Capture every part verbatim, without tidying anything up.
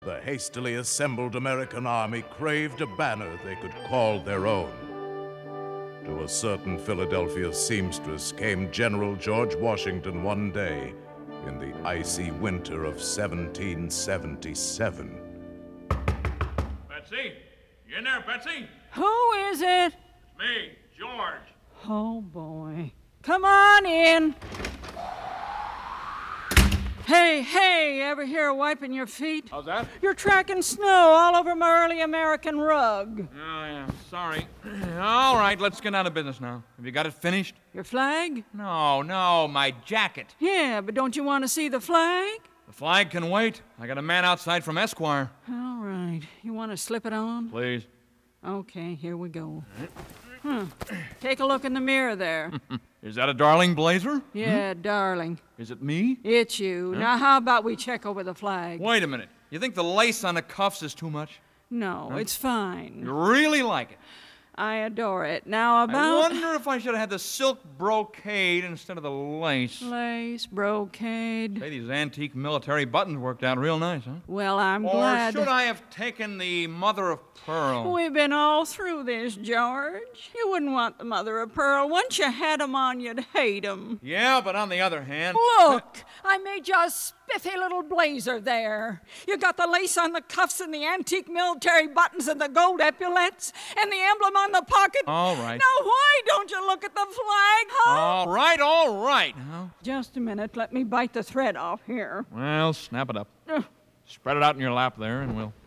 The hastily assembled American army craved a banner they could call their own. To a certain Philadelphia seamstress came General George Washington one day in the icy winter of seventeen seventy-seven. Betsy? You in there, Betsy? Who is it? It's me, George. Oh, boy. Come on in. Hey, hey, ever hear of wiping your feet? How's that? You're tracking snow all over my early American rug. Oh, yeah, sorry. All right, let's get out of business now. Have you got it finished? Your flag? No, no, my jacket. Yeah, but don't you want to see the flag? The flag can wait. I got a man outside from Esquire. All right. You want to slip it on? Please. Okay, here we go. Huh. Take a look in the mirror there. Is that a darling blazer? Yeah, darling. Is it me? It's you. Now, how about we check over the flag? Wait a minute. You think the lace on the cuffs is too much? No, it's fine. You really like it? I adore it. Now, I about... wonder if I should have had the silk brocade instead of the lace. Lace, brocade. Say, these antique military buttons worked out real nice, huh? Well, I'm Or glad... should I have taken the mother of pearl? We've been all through this, George. You wouldn't want the mother of pearl. Once you had 'em on, you'd hate 'em. Yeah, but on the other hand... Look, I made you a spiffy little blazer there. You got the lace on the cuffs and the antique military buttons and the gold epaulets and the emblem on the pocket. All right. Now, why don't you look at the flag, huh? All right, all right. Now, Just a minute. Let me bite the thread off here. well, snap it up. Uh, Spread it out in your lap there, and we'll...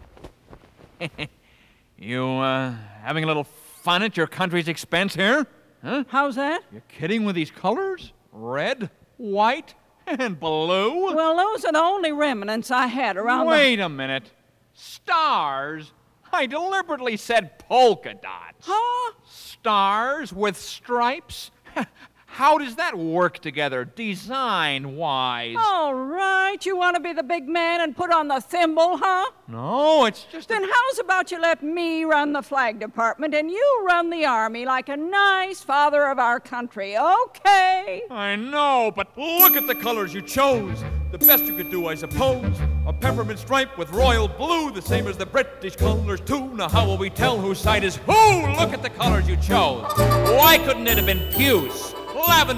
You, uh, having a little fun at your country's expense here? Huh? How's that? You kidding with these colors? Red, white, and blue? Well, those are the only remnants I had around Wait a minute. Stars? I deliberately said polka dots. the... Huh? Stars with stripes? How does that work together, design-wise? All right. You want to be the big man and put on the thimble, huh? No, it's just... Then how's about you let me run the flag department and you run the army like a nice father of our country, okay? I know, but look at the colors you chose. The best you could do, I suppose. A peppermint stripe with royal blue, the same as the British colors, too. Now how will we tell whose side is who? Look at the colors you chose. Why couldn't it have been puce, lavender,